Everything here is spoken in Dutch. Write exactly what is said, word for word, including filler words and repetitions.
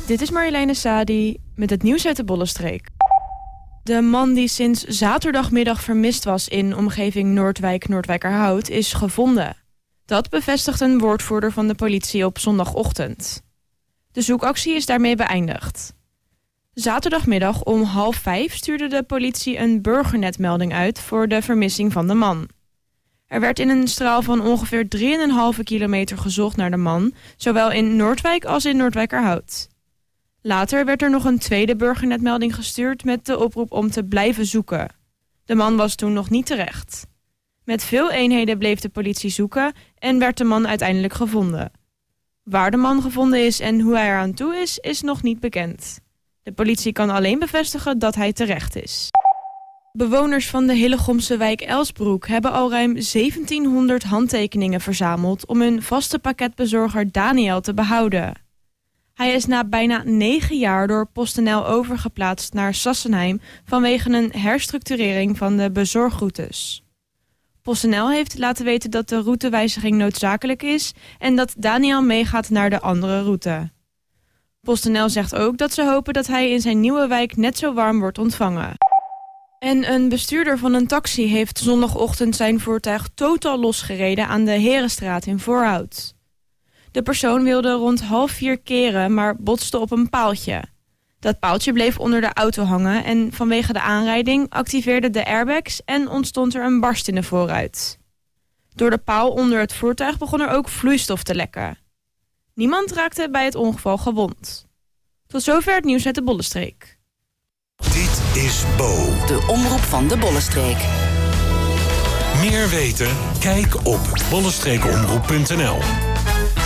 Dit is Marjoleine Sadi met het nieuws uit de Bollenstreek. De man die sinds zaterdagmiddag vermist was in omgeving Noordwijk-Noordwijkerhout is gevonden. Dat bevestigt een woordvoerder van de politie op zondagochtend. De zoekactie is daarmee beëindigd. Zaterdagmiddag om half vijf stuurde de politie een burgernetmelding uit voor de vermissing van de man. Er werd in een straal van ongeveer drie komma vijf kilometer gezocht naar de man, zowel in Noordwijk als in Noordwijkerhout. Later werd er nog een tweede burgernetmelding gestuurd met de oproep om te blijven zoeken. De man was toen nog niet terecht. Met veel eenheden bleef de politie zoeken en werd de man uiteindelijk gevonden. Waar de man gevonden is en hoe hij eraan toe is, is nog niet bekend. De politie kan alleen bevestigen dat hij terecht is. Bewoners van de Hillegomse wijk Elsbroek hebben al ruim zeventienhonderd handtekeningen verzameld om hun vaste pakketbezorger Daniel te behouden. Hij is na bijna negen jaar door PostNL overgeplaatst naar Sassenheim vanwege een herstructurering van de bezorgroutes. PostNL heeft laten weten dat de routewijziging noodzakelijk is en dat Daniel meegaat naar de andere route. PostNL zegt ook dat ze hopen dat hij in zijn nieuwe wijk net zo warm wordt ontvangen. En een bestuurder van een taxi heeft zondagochtend zijn voertuig totaal losgereden aan de Herenstraat in Voorhout. De persoon wilde rond half vier keren, maar botste op een paaltje. Dat paaltje bleef onder de auto hangen en vanwege de aanrijding activeerden de airbags en ontstond er een barst in de voorruit. Door de paal onder het voertuig begon er ook vloeistof te lekken. Niemand raakte bij het ongeval gewond. Tot zover het nieuws uit de Bollenstreek. Dit is Bo, de omroep van de Bollenstreek. Meer weten? Kijk op bollenstreekomroep punt n l.